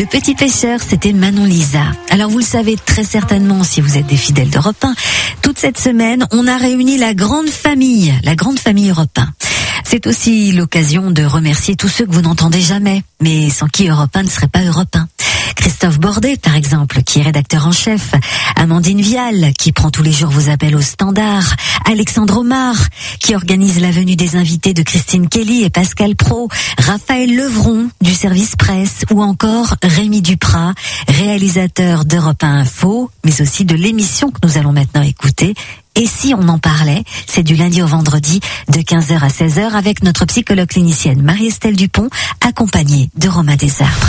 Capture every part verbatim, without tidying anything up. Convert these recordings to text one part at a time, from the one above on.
Le Petit Pêcheur, c'était Manon Lisa. Alors vous le savez très certainement si vous êtes des fidèles d'Europe un, toute cette semaine, on a réuni la grande famille, la grande famille Europe un. C'est aussi l'occasion de remercier tous ceux que vous n'entendez jamais, mais sans qui Europe un ne serait pas Europe un. Christophe Bordet, par exemple, qui est rédacteur en chef. Amandine Vial, qui prend tous les jours vos appels au standard. Alexandre Omar, qui organise la venue des invités de Christine Kelly et Pascal Pro. Raphaël Levron, du service presse. Ou encore Rémi Duprat, réalisateur d'Europe un Info, mais aussi de l'émission que nous allons maintenant écouter. Et si on en parlait, c'est du lundi au vendredi de quinze heures à seize heures avec notre psychologue clinicienne Marie-Estelle Dupont, accompagnée de Romain Desarbres.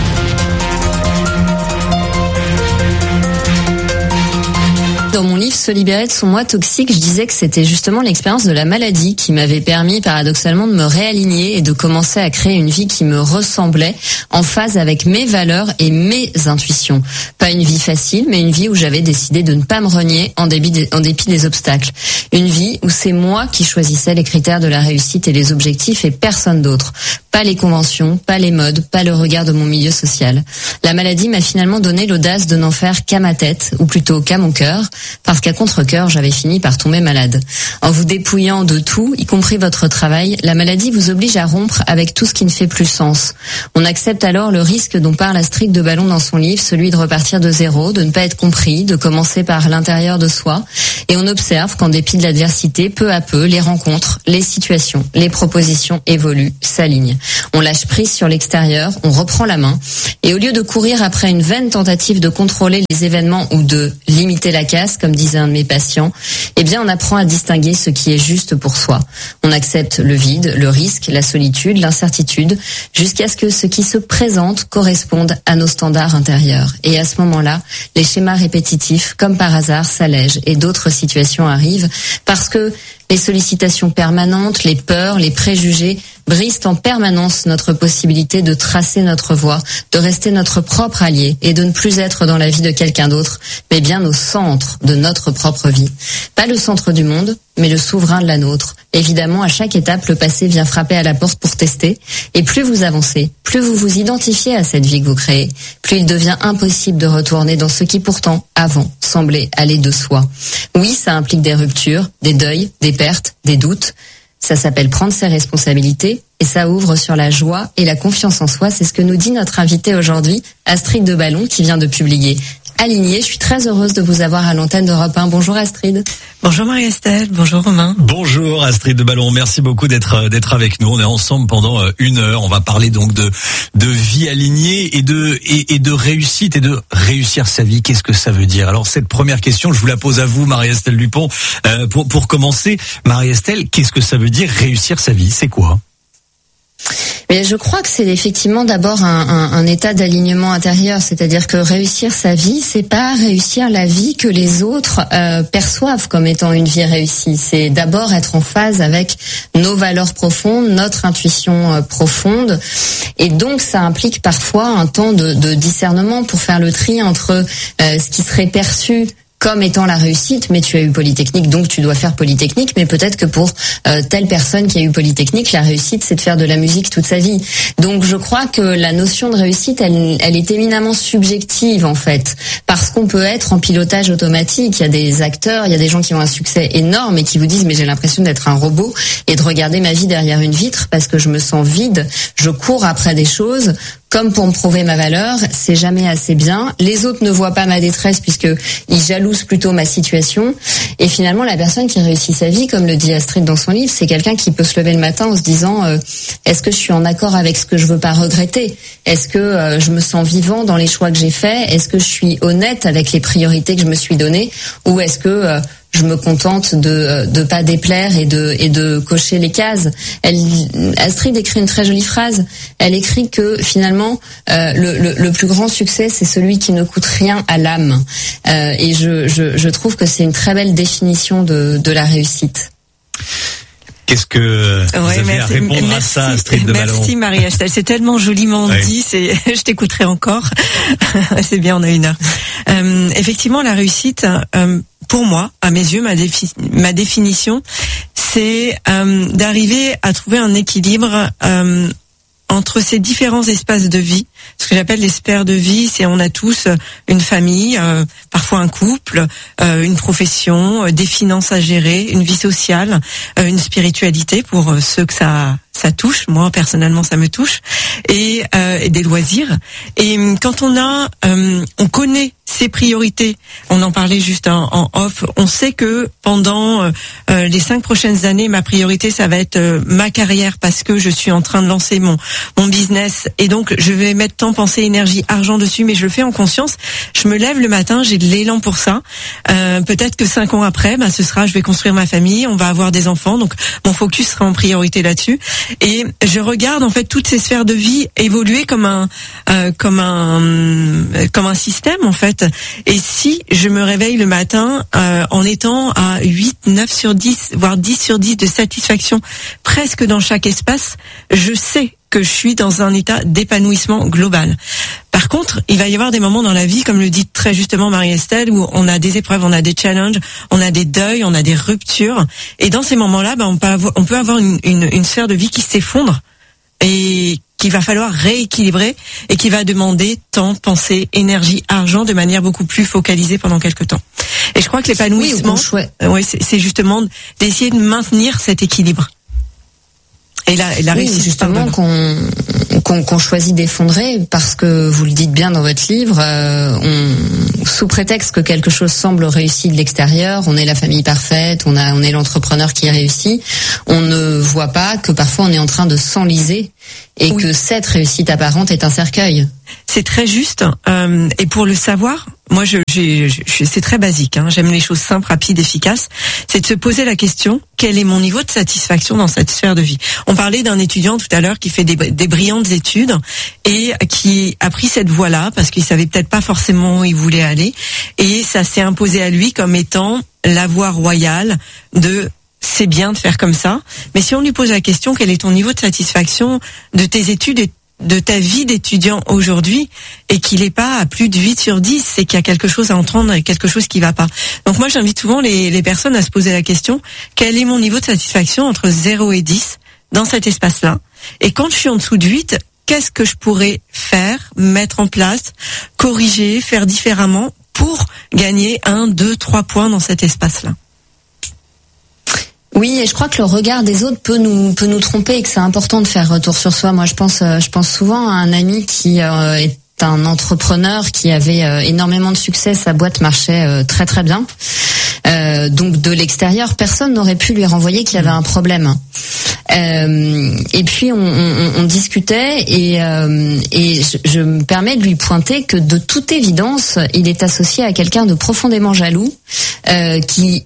Dans mon livre Se libérer de son moi toxique, je disais que c'était justement l'expérience de la maladie qui m'avait permis paradoxalement de me réaligner et de commencer à créer une vie qui me ressemblait, en phase avec mes valeurs et mes intuitions. Pas une vie facile, mais une vie où j'avais décidé de ne pas me renier en dépit des, en dépit des obstacles. Une vie où c'est moi qui choisissais les critères de la réussite et les objectifs et personne d'autre. Pas les conventions, pas les modes, pas le regard de mon milieu social. La maladie m'a finalement donné l'audace de n'en faire qu'à ma tête, ou plutôt qu'à mon cœur, parce qu'à contre-cœur, j'avais fini par tomber malade. En vous dépouillant de tout, y compris votre travail, la maladie vous oblige à rompre avec tout ce qui ne fait plus sens. On accepte alors le risque dont parle Astrid de Ballon dans son livre, celui de repartir de zéro, de ne pas être compris, de commencer par l'intérieur de soi. Et on observe qu'en dépit de l'adversité, peu à peu, les rencontres, les situations, les propositions évoluent, s'alignent. On lâche prise sur l'extérieur, on reprend la main, et au lieu de courir après une vaine tentative de contrôler les événements ou de limiter la casse, comme disait un de mes patients, eh bien on apprend à distinguer ce qui est juste pour soi. On accepte le vide, le risque, la solitude, l'incertitude, jusqu'à ce que ce qui se présente corresponde à nos standards intérieurs. Et à ce moment-là, les schémas répétitifs, comme par hasard, s'allègent et d'autres situations arrivent parce que les sollicitations permanentes, les peurs, les préjugés brisent en permanence notre possibilité de tracer notre voie, de rester notre propre allié et de ne plus être dans la vie de quelqu'un d'autre, mais bien au centre de notre propre vie. Pas le centre du monde, mais le souverain de la nôtre. Évidemment, à chaque étape, le passé vient frapper à la porte pour tester. Et plus vous avancez, plus vous vous identifiez à cette vie que vous créez, plus il devient impossible de retourner dans ce qui pourtant, avant, semblait aller de soi. Oui, ça implique des ruptures, des deuils, des pertes, des doutes. Ça s'appelle prendre ses responsabilités et ça ouvre sur la joie et la confiance en soi. C'est ce que nous dit notre invitée aujourd'hui, Astrid de Ballon, qui vient de publier Aligné. Je suis très heureuse de vous avoir à l'antenne d'Europe un. Bonjour Astrid. Bonjour Marie-Estelle, bonjour Romain. Bonjour Astrid de Ballon, merci beaucoup d'être d'être avec nous. On est ensemble pendant une heure. On va parler donc de de vie alignée et de et, et de réussite et de réussir sa vie. Qu'est-ce que ça veut dire? Alors cette première question, je vous la pose à vous, Marie-Estelle Dupont. Euh, pour pour commencer, Marie-Estelle, qu'est-ce que ça veut dire réussir sa vie? C'est quoi? Mais je crois que c'est effectivement d'abord un, un, un état d'alignement intérieur, c'est-à-dire que réussir sa vie, c'est pas réussir la vie que les autres euh, perçoivent comme étant une vie réussie. C'est d'abord être en phase avec nos valeurs profondes, notre intuition euh, profonde, et donc ça implique parfois un temps de, de discernement pour faire le tri entre euh, ce qui serait perçu comme étant la réussite, mais tu as eu Polytechnique, donc tu dois faire Polytechnique, mais peut-être que pour euh, telle personne qui a eu Polytechnique, la réussite, c'est de faire de la musique toute sa vie. Donc je crois que la notion de réussite, elle, elle est éminemment subjective, en fait, parce qu'on peut être en pilotage automatique. Il y a des acteurs, il y a des gens qui ont un succès énorme et qui vous disent « mais j'ai l'impression d'être un robot et de regarder ma vie derrière une vitre parce que je me sens vide, je cours après des choses ». Comme pour me prouver ma valeur, c'est jamais assez bien. Les autres ne voient pas ma détresse puisque ils jalousent plutôt ma situation. Et finalement, la personne qui réussit sa vie, comme le dit Astrid dans son livre, c'est quelqu'un qui peut se lever le matin en se disant euh, est-ce que je suis en accord avec ce que je veux pas regretter? Est-ce que euh, je me sens vivant dans les choix que j'ai faits? Est-ce que je suis honnête avec les priorités que je me suis données? Ou est-ce que euh, je me contente de de pas déplaire et de et de cocher les cases. Elle, Astrid écrit une très jolie phrase. Elle écrit que finalement euh, le, le le plus grand succès, c'est celui qui ne coûte rien à l'âme. Euh, et je je je trouve que c'est une très belle définition de de la réussite. Qu'est-ce que vous ouais, avez merci, à répondre merci, à ça, Astrid de Ballon? Merci Marie-Estelle, c'est tellement joliment ouais. dit, c'est, je t'écouterai encore. C'est bien, on a une heure. Euh, effectivement, la réussite, euh, pour moi, à mes yeux, ma, défi- ma définition, c'est euh, d'arriver à trouver un équilibre euh, entre ces différents espaces de vie, ce que j'appelle les sphères de vie, c'est on a tous une famille, euh, parfois un couple, euh, une profession, euh, des finances à gérer, une vie sociale, euh, une spiritualité pour euh, ceux que ça ça touche. Moi personnellement, ça me touche, et, euh, et des loisirs. Et quand on a, euh, on connaît ses priorités. On en parlait juste en, en off. On sait que pendant euh, les cinq prochaines années, ma priorité, ça va être euh, ma carrière, parce que je suis en train de lancer mon mon business, et donc je vais mettre temps, pensée, énergie, argent dessus, mais je le fais en conscience. Je me lève le matin, j'ai de l'élan pour ça. Euh, peut-être que cinq ans après, bah, ce sera, je vais construire ma famille, on va avoir des enfants, donc mon focus sera en priorité là-dessus. Et je regarde en fait toutes ces sphères de vie évoluer comme un euh, comme un euh, comme un système en fait. Et si je me réveille le matin euh, en étant à huit, neuf sur dix, voire dix sur dix de satisfaction presque dans chaque espace, je sais que je suis dans un état d'épanouissement global. Par contre, il va y avoir des moments dans la vie, comme le dit très justement Marie-Estelle, où on a des épreuves, on a des challenges, on a des deuils, on a des ruptures. Et dans ces moments-là, ben, on peut avoir, on peut avoir une, une, une sphère de vie qui s'effondre et qu'il va falloir rééquilibrer, et qui va demander temps, pensée, énergie, argent de manière beaucoup plus focalisée pendant quelque temps. Et je crois que l'épanouissement, oui, ouais, c'est, c'est justement d'essayer de maintenir cet équilibre. Et la, et la oui, réussite, justement, qu'on, qu'on, qu'on choisit d'effondrer, parce que vous le dites bien dans votre livre, euh, on, sous prétexte que quelque chose semble réussi de l'extérieur, on est la famille parfaite, on a, on est l'entrepreneur qui réussit, on ne voit pas que parfois on est en train de s'enliser, et oui, que cette réussite apparente est un cercueil. C'est très juste, euh, et pour le savoir, moi je, j'ai, je, c'est très basique, hein, j'aime les choses simples, rapides, efficaces, c'est de se poser la question, quel est mon niveau de satisfaction dans cette sphère de vie? On parlait d'un étudiant tout à l'heure qui fait des, des brillantes études et qui a pris cette voie-là parce qu'il savait peut-être pas forcément où il voulait aller, et ça s'est imposé à lui comme étant la voie royale de c'est bien de faire comme ça. Mais si on lui pose la question, quel est ton niveau de satisfaction de tes études et de ta vie d'étudiant aujourd'hui, et qu'il n'est pas à plus de huit sur dix, c'est qu'il y a quelque chose à entendre, quelque chose qui va pas. Donc moi, j'invite souvent les, les personnes à se poser la question, quel est mon niveau de satisfaction entre zéro et dix dans cet espace-là? Et quand je suis en dessous de huit, qu'est-ce que je pourrais faire, mettre en place, corriger, faire différemment pour gagner un, deux, trois points dans cet espace-là? Oui, et je crois que le regard des autres peut nous peut nous tromper, et que c'est important de faire retour sur soi. Moi, je pense je pense souvent à un ami qui euh, est un entrepreneur qui avait euh, énormément de succès, sa boîte marchait euh, très très bien. Euh, donc de l'extérieur, personne n'aurait pu lui renvoyer qu'il y avait un problème. Euh, et puis on, on, on discutait, et, euh, et je, je me permets de lui pointer que de toute évidence, il est associé à quelqu'un de profondément jaloux, euh, qui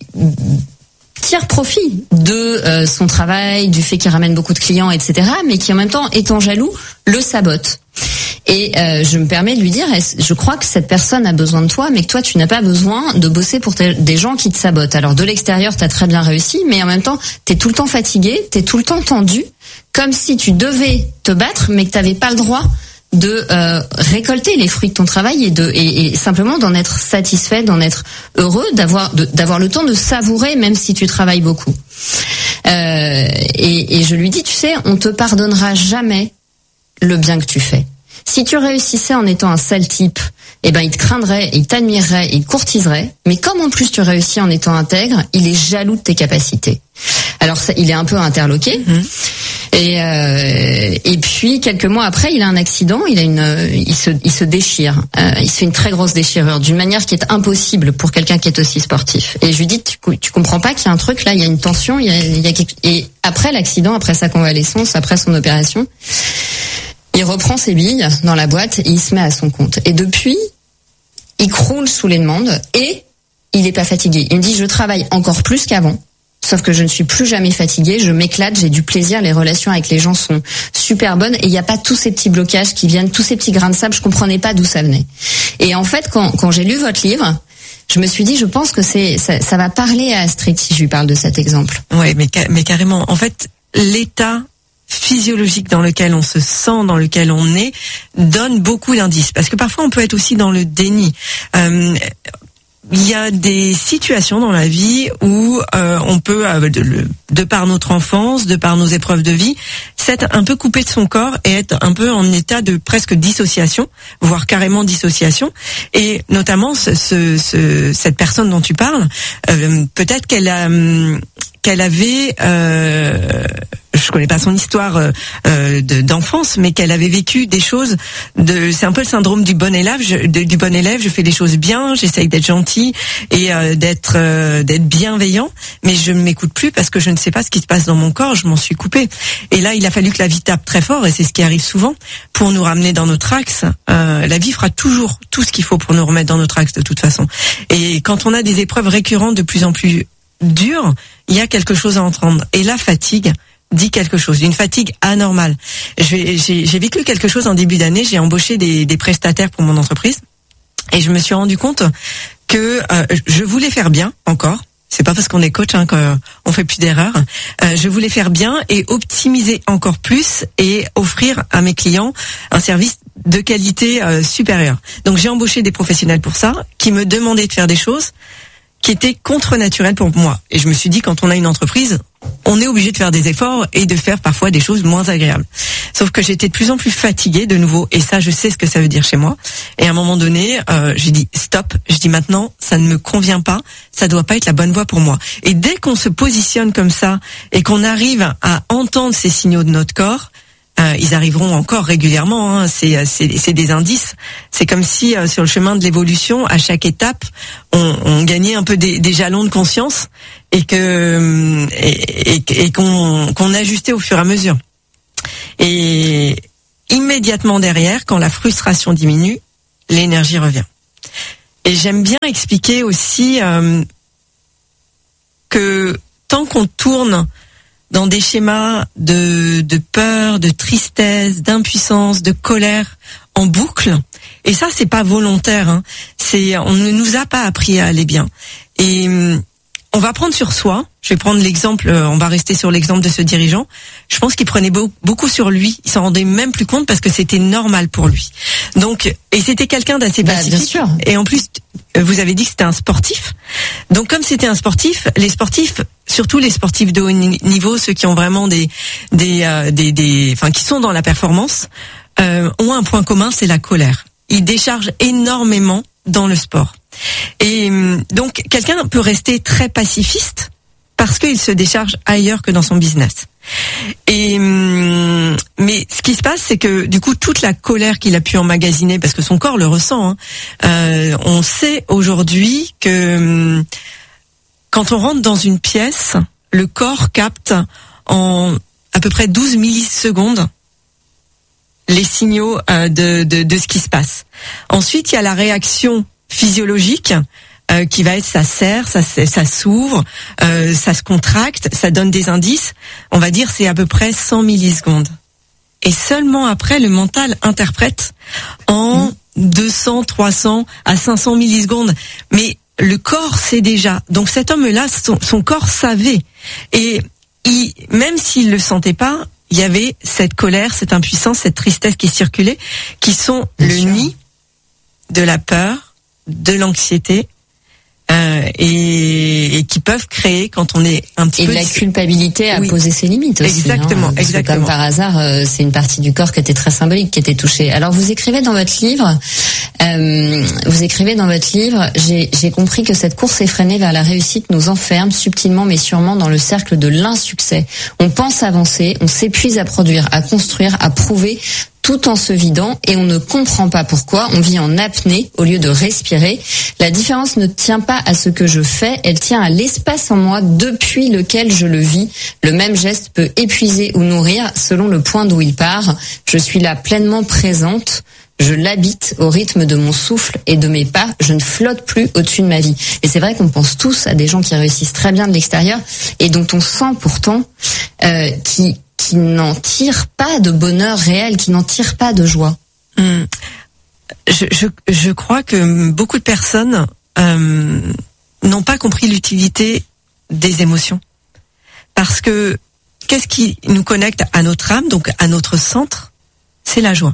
tire profit de euh, son travail, du fait qu'il ramène beaucoup de clients, et cetera, mais qui en même temps, étant jaloux, le sabote. Et euh, je me permets de lui dire, je crois que cette personne a besoin de toi, mais que toi, tu n'as pas besoin de bosser pour te, des gens qui te sabotent. Alors de l'extérieur, t'as très bien réussi, mais en même temps, t'es tout le temps fatigué, t'es tout le temps tendu, comme si tu devais te battre, mais que t'avais pas le droit de euh, récolter les fruits de ton travail, et de et, et simplement d'en être satisfait, d'en être heureux, d'avoir de, d'avoir le temps de savourer, même si tu travailles beaucoup. Euh, et, et je lui dis, tu sais, on te pardonnera jamais le bien que tu fais. Si tu réussissais en étant un sale type, eh ben il te craindrait, il t'admirerait, il courtiserait. Mais comme en plus tu réussis en étant intègre, il est jaloux de tes capacités. Alors ça, il est un peu interloqué. Mmh. Et euh, et puis quelques mois après, il a un accident, il a une, il se, il se déchire, euh, il se fait une très grosse déchirure d'une manière qui est impossible pour quelqu'un qui est aussi sportif. Et je lui dis, tu, tu comprends pas qu'il y a un truc là, il y a une tension, il y a, il y a quelque... Et après l'accident, après sa convalescence, après son opération, il reprend ses billes dans la boîte et il se met à son compte. Et depuis, il croule sous les demandes et il est pas fatigué. Il me dit, je travaille encore plus qu'avant. Sauf que je ne suis plus jamais fatiguée, je m'éclate, j'ai du plaisir, les relations avec les gens sont super bonnes, et il n'y a pas tous ces petits blocages qui viennent, tous ces petits grains de sable, je comprenais pas d'où ça venait. Et en fait, quand, quand j'ai lu votre livre, je me suis dit, je pense que c'est ça, ça va parler à Astrid si je lui parle de cet exemple. Ouais, mais, mais carrément. En fait, l'état physiologique dans lequel on se sent, dans lequel on est, donne beaucoup d'indices. Parce que parfois, on peut être aussi dans le déni. Euh, il y a des situations dans la vie où euh, on peut, euh, de, de par notre enfance, de par nos épreuves de vie, s'être un peu coupé de son corps et être un peu en état de presque dissociation, voire carrément dissociation. Et notamment, ce, ce, ce, cette personne dont tu parles, euh, peut-être qu'elle a... qu'elle avait, euh, je connais pas son histoire euh, de, d'enfance, mais qu'elle avait vécu des choses. De, c'est un peu le syndrome du bon élève. Je, de, du bon élève, je fais les choses bien, j'essaye d'être gentil et euh, d'être euh, d'être bienveillant, mais je ne m'écoute plus parce que je ne sais pas ce qui se passe dans mon corps. Je m'en suis coupée. Et là, il a fallu que la vie tape très fort, et c'est ce qui arrive souvent pour nous ramener dans notre axe. Euh, la vie fera toujours tout ce qu'il faut pour nous remettre dans notre axe de toute façon. Et quand on a des épreuves récurrentes de plus en plus dures, il y a quelque chose à entendre. Et la fatigue dit quelque chose, une fatigue anormale. J'ai, j'ai, j'ai vécu quelque chose en début d'année, j'ai embauché des, des prestataires pour mon entreprise, et je me suis rendu compte que euh, je voulais faire bien encore. C'est pas parce qu'on est coach hein, qu'on fait plus d'erreurs. Euh, je voulais faire bien et optimiser encore plus et offrir à mes clients un service de qualité euh, supérieure. Donc j'ai embauché des professionnels pour ça, qui me demandaient de faire des choses qui était contre-naturel pour moi. Et je me suis dit, quand on a une entreprise, on est obligé de faire des efforts et de faire parfois des choses moins agréables. Sauf que j'étais de plus en plus fatiguée de nouveau, et ça, je sais ce que ça veut dire chez moi. Et à un moment donné, euh, j'ai dit stop. Je dis maintenant, ça ne me convient pas, ça doit pas être la bonne voie pour moi. Et dès qu'on se positionne comme ça et qu'on arrive à entendre ces signaux de notre corps, Euh, ils arriveront encore régulièrement. Hein. C'est, c'est, c'est des indices. C'est comme si euh, sur le chemin de l'évolution, à chaque étape, on, on gagnait un peu des, des jalons de conscience et que et, et, et qu'on, qu'on ajustait au fur et à mesure. Et immédiatement derrière, quand la frustration diminue, l'énergie revient. Et j'aime bien expliquer aussi euh, que tant qu'on tourne dans des schémas de, de peur, de tristesse, d'impuissance, de colère en boucle. Et ça, c'est pas volontaire. Hein. C'est, on ne nous a pas appris à aller bien. Et on va prendre sur soi. Je vais prendre l'exemple. On va rester sur l'exemple de ce dirigeant. Je pense qu'il prenait beaucoup sur lui. Il s'en rendait même plus compte parce que c'était normal pour lui. Donc, et c'était quelqu'un d'assez bah, pacifique. Bien sûr. Et en plus, vous avez dit que c'était un sportif. Donc, comme c'était un sportif, les sportifs, surtout les sportifs de haut niveau, ceux qui ont vraiment des, des, euh, des, des, enfin, qui sont dans la performance, euh, ont un point commun, c'est la colère. Ils déchargent énormément dans le sport. Et donc, quelqu'un peut rester très pacifiste parce qu'il se décharge ailleurs que dans son business. Et mais ce qui se passe, c'est que du coup, toute la colère qu'il a pu emmagasiner, parce que son corps le ressent, hein, euh, on sait aujourd'hui que quand on rentre dans une pièce, le corps capte en à peu près douze millisecondes les signaux euh, de, de, de ce qui se passe. Ensuite, il y a la réaction physiologique euh, qui va être ça serre, ça, ça s'ouvre, euh, ça se contracte, ça donne des indices. On va dire c'est à peu près cent millisecondes. Et seulement après, le mental interprète en deux cents, trois cents à cinq cents millisecondes. Mais le corps sait déjà. Donc cet homme-là, son, son corps savait. Et il, même s'il le sentait pas, il y avait cette colère, cette impuissance, cette tristesse qui circulait, qui sont Bien le sûr. nid de la peur, de l'anxiété, euh, et, et qui peuvent créer quand on est un petit et peu... Et la culpabilité à oui. poser ses limites aussi. Exactement, hein, parce exactement. Que comme par hasard, euh, c'est une partie du corps qui était très symbolique, qui était touchée. Alors vous écrivez dans votre livre, euh, vous écrivez dans votre livre, j'ai, j'ai compris que cette course effrénée vers la réussite nous enferme subtilement mais sûrement dans le cercle de l'insuccès. On pense avancer, on s'épuise à produire, à construire, à prouver, tout en se vidant, et on ne comprend pas pourquoi. On vit en apnée au lieu de respirer. La différence ne tient pas à ce que je fais, elle tient à l'espace en moi depuis lequel je le vis. Le même geste peut épuiser ou nourrir selon le point d'où il part. Je suis là pleinement présente. Je l'habite au rythme de mon souffle et de mes pas. Je ne flotte plus au-dessus de ma vie. Et c'est vrai qu'on pense tous à des gens qui réussissent très bien de l'extérieur et dont on sent pourtant euh, qui qui n'en tirent pas de bonheur réel, qui n'en tirent pas de joie. Hum. Je, je, je crois que beaucoup de personnes euh, n'ont pas compris l'utilité des émotions. Parce que qu'est-ce qui nous connecte à notre âme, donc à notre centre ? C'est la joie.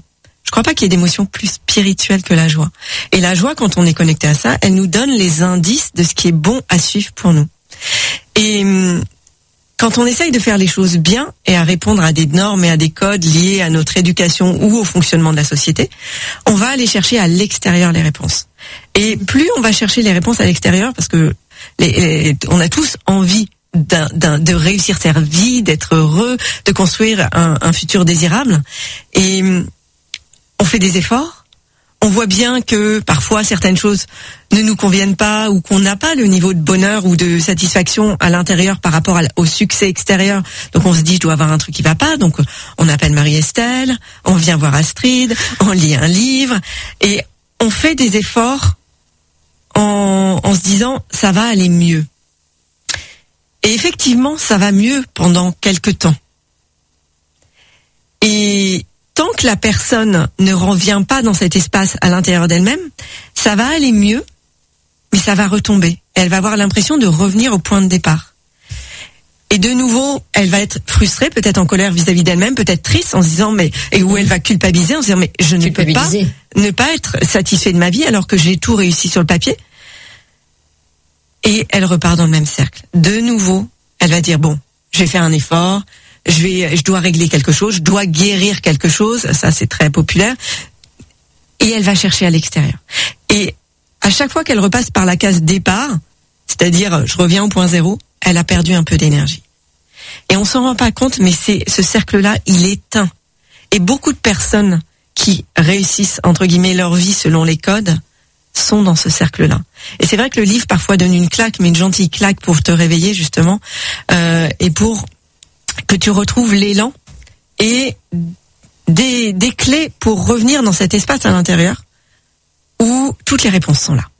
Je crois pas qu'il y ait d'émotion plus spirituelle que la joie. Et la joie, quand on est connecté à ça, elle nous donne les indices de ce qui est bon à suivre pour nous. Et quand on essaye de faire les choses bien et à répondre à des normes et à des codes liés à notre éducation ou au fonctionnement de la société, on va aller chercher à l'extérieur les réponses. Et plus on va chercher les réponses à l'extérieur, parce que les, les, on a tous envie d'un, d'un, de réussir sa vie, d'être heureux, de construire un, un futur désirable, et on fait des efforts. On voit bien que parfois certaines choses ne nous conviennent pas ou qu'on n'a pas le niveau de bonheur ou de satisfaction à l'intérieur par rapport à, au succès extérieur. Donc on se dit, je dois avoir un truc qui va pas. Donc on appelle Marie-Estelle, on vient voir Astrid, on lit un livre et on fait des efforts en, en se disant, ça va aller mieux. Et effectivement, ça va mieux pendant quelques temps. Et tant que la personne ne revient pas dans cet espace à l'intérieur d'elle-même, ça va aller mieux, mais ça va retomber. Elle va avoir l'impression de revenir au point de départ. Et de nouveau, elle va être frustrée, peut-être en colère vis-à-vis d'elle-même, peut-être triste en se disant, mais, et où elle va culpabiliser en se disant, mais je ne peux pas ne pas être satisfait de ma vie alors que j'ai tout réussi sur le papier. Et elle repart dans le même cercle. De nouveau, elle va dire, bon, j'ai fait un effort, je vais, je dois régler quelque chose, je dois guérir quelque chose, ça c'est très populaire, et elle va chercher à l'extérieur. Et à chaque fois qu'elle repasse par la case départ, c'est-à-dire je reviens au point zéro, elle a perdu un peu d'énergie. Et on s'en rend pas compte, mais c'est, ce cercle-là, il est éteint. Et beaucoup de personnes qui réussissent, entre guillemets, leur vie selon les codes, sont dans ce cercle-là. Et c'est vrai que le livre parfois donne une claque, mais une gentille claque pour te réveiller justement, euh, et pour que tu retrouves l'élan et des, des clés pour revenir dans cet espace à l'intérieur où toutes les réponses sont là.